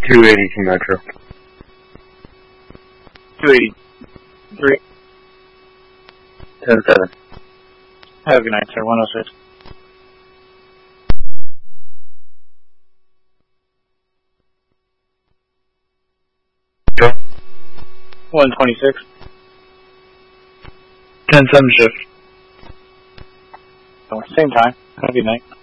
282 Metro. 283. 10-7. Have a good night, sir. 106. Joe? 126. 10-7 shift. Same time. Have a good night.